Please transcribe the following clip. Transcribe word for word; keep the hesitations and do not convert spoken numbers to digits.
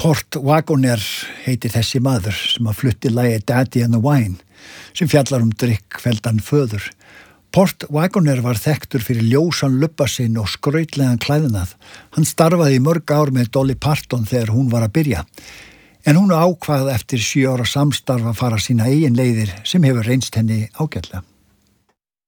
Port Wagoner heitir þessi maður sem að flutti lagið Daddy and the Wine sem fjallar um drikkfeldan föður. Port Wagoner var þekktur fyrir ljósan lubba sinn og skrautlegan klæðnað. Hann starfaði í mörg ár með Dolly Parton þegar hún var að byrja. En hún ákvað eftir sjö ára samstarf að fara sína eigin leiðir sem hefur reynst henni ágætlega.